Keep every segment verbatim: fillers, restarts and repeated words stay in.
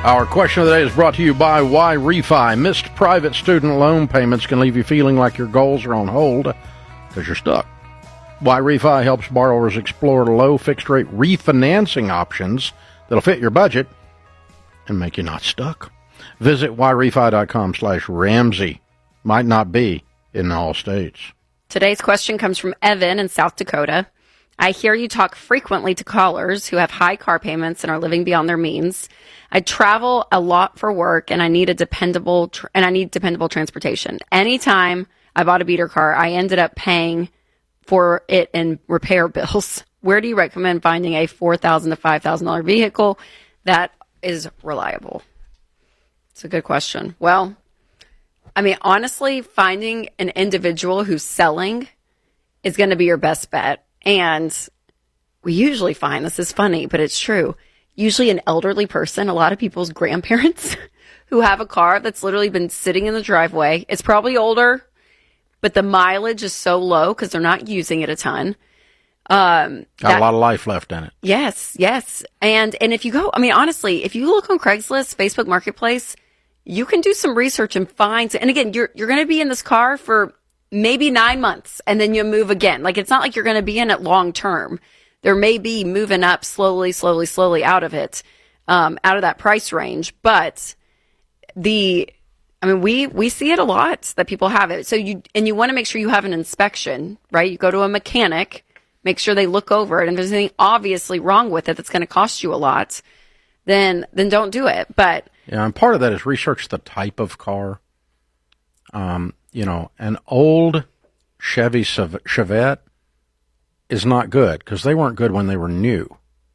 Our question of the day is brought to you by Y-Refi. Missed private student loan payments can leave you feeling like your goals are on hold because you're stuck. Y-Refi helps borrowers explore low fixed-rate refinancing options that'll fit your budget and make you not stuck. Visit yrefi.com slash Ramsey. Might not be in all states. Today's question comes from Evan in South Dakota. I hear you talk frequently to callers who have high car payments and are living beyond their means. I travel a lot for work, and I need a dependable tr- and I need dependable transportation. Anytime I bought a beater car, I ended up paying for it in repair bills. Where do you recommend finding a four thousand dollars to five thousand dollars vehicle that is reliable? It's a good question. Well, I mean, honestly, finding an individual who's selling is going to be your best bet. And we usually find, this is funny, but it's true, usually an elderly person, a lot of people's grandparents who have a car that's literally been sitting in the driveway. It's probably older, but the mileage is so low because they're not using it a ton. Um, Got that, a lot of life left in it. Yes, yes. And and if you go, I mean, honestly, if you look on Craigslist, Facebook Marketplace, you can do some research and find, and again, you're you're going to be in this car for maybe nine months and then you move again. Like, it's not like you're going to be in it long term. There may be moving up slowly, slowly, slowly out of it, um, out of that price range. But the, I mean, we, we see it a lot that people have it. So you, and you want to make sure you have an inspection, right? You go to a mechanic, make sure they look over it. And if there's anything obviously wrong with it that's going to cost you a lot, then, then don't do it. But yeah, and part of that is research the type of car. Um, you know, an old Chevy Chevette is not good because they weren't good when they were new.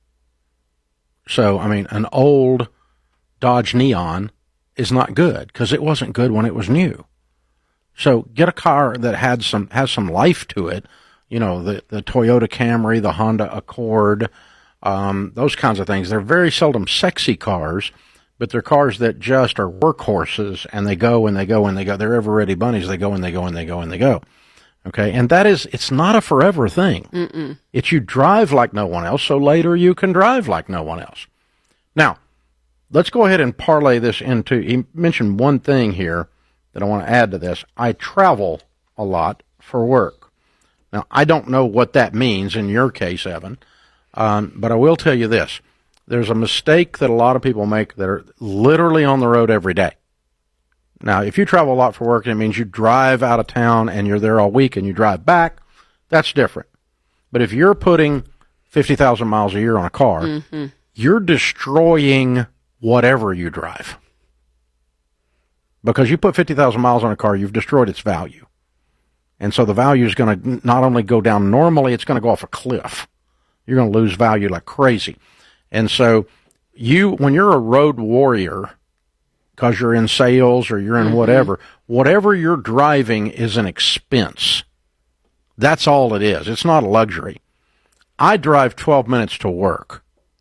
So, I mean, an old Dodge Neon is not good because it wasn't good when it was new. So get a car that had some has some life to it. You know, the, the Toyota Camry, the Honda Accord, um, those kinds of things. They're very seldom sexy cars, but they're cars that just are workhorses, and they go and they go and they go. They're ever-ready bunnies. They go and they go and they go and they go. Okay, and that is, it's not a forever thing. Mm-mm. It's you drive like no one else, so later you can drive like no one else. Now, let's go ahead and parlay this into, he mentioned one thing here that I want to add to this. I travel a lot for work. Now, I don't know what that means in your case, Evan, um, but I will tell you this. There's a mistake that a lot of people make that are literally on the road every day. Now, if you travel a lot for work and it means you drive out of town and you're there all week and you drive back, that's different. But if you're putting fifty thousand miles a year on a car, mm-hmm. you're destroying whatever you drive. Because you put fifty thousand miles on a car, you've destroyed its value. And so the value is going to not only go down normally, it's going to go off a cliff. You're going to lose value like crazy. And so you, when you're a road warrior, because you're in sales or you're in mm-hmm. whatever, whatever you're driving is an expense. That's all it is. It's not a luxury. I drive twelve minutes to work.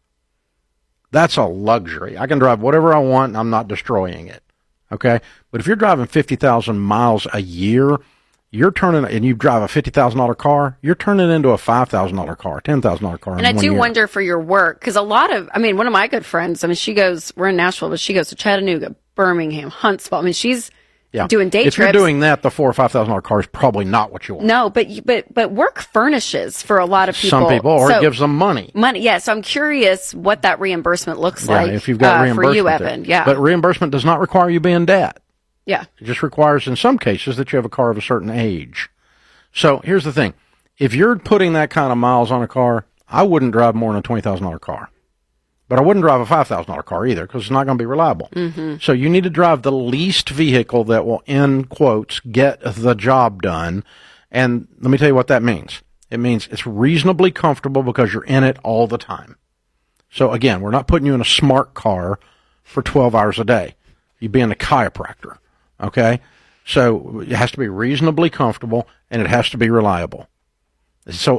That's a luxury. I can drive whatever I want and I'm not destroying it. Okay? But if you're driving fifty thousand miles a year, you're turning, and you drive a fifty thousand dollars car, you're turning it into a five thousand dollars car, ten thousand dollars car. And I do year. wonder for your work, because a lot of, I mean, one of my good friends, I mean, she goes, we're in Nashville, but she goes to Chattanooga, Birmingham, Huntsville. I mean, she's yeah. doing day if trips. If you're doing that, the four or five thousand dollars car is probably not what you want. No, but but but work furnishes for a lot of people. Some people, or so, it gives them money. Money, yeah. So I'm curious what that reimbursement looks yeah, like. If you've got uh, reimbursement for you, there. Evan. Yeah, but reimbursement does not require you be in debt. Yeah, it just requires, in some cases, that you have a car of a certain age. So here's the thing. If you're putting that kind of miles on a car, I wouldn't drive more than a twenty thousand dollars car. But I wouldn't drive a five thousand dollars car either because it's not going to be reliable. Mm-hmm. So you need to drive the least vehicle that will, in quotes, get the job done. And let me tell you what that means. It means it's reasonably comfortable because you're in it all the time. So again, we're not putting you in a smart car for twelve hours a day. You'd be in a chiropractor, okay? So it has to be reasonably comfortable, and it has to be reliable. So